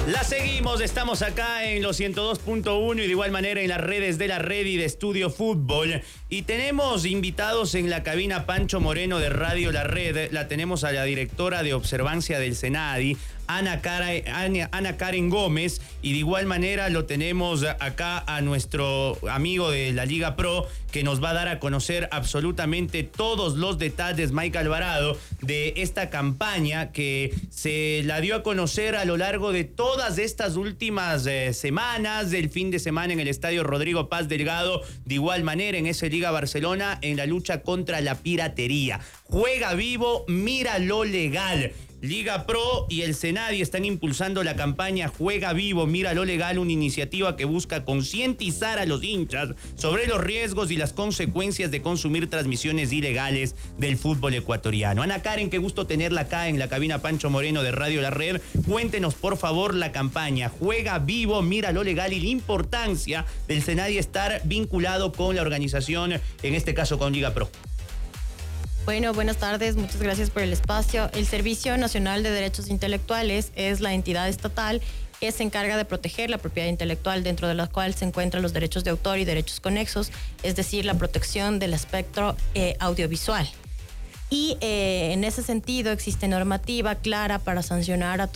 La seguimos, estamos acá en los 102.1 y de igual manera en las redes de la red y de Estudio Fútbol. Y tenemos invitados en la cabina Pancho Moreno de Radio La Red. La tenemos a la directora de Observancia del Senadi, Ana Karen Gómez, y de igual manera lo tenemos acá a nuestro amigo de la Liga Pro, que nos va a dar a conocer absolutamente todos los detalles, Mike Alvarado, de esta campaña que se la dio a conocer a lo largo de todas estas últimas semanas, del fin de semana en el Estadio Rodrigo Paz Delgado, de igual manera en ese Liga Barcelona, en la lucha contra la piratería. Juega vivo, mira lo legal. Liga Pro y el Senadi están impulsando la campaña Juega Vivo, mira lo legal, una iniciativa que busca concientizar a los hinchas sobre los riesgos y las consecuencias de consumir transmisiones ilegales del fútbol ecuatoriano. Ana Karen, qué gusto tenerla acá en la cabina Pancho Moreno de Radio La Red. Cuéntenos, por favor, la campaña Juega Vivo, mira lo legal y la importancia del Senadi estar vinculado con la organización, en este caso con Liga Pro. Bueno, buenas tardes, muchas gracias por el espacio. El Servicio Nacional de Derechos Intelectuales es la entidad estatal que se encarga de proteger la propiedad intelectual, dentro de la cual se encuentran los derechos de autor y derechos conexos, es decir, la protección del espectro audiovisual. Y en ese sentido existe normativa clara para sancionar a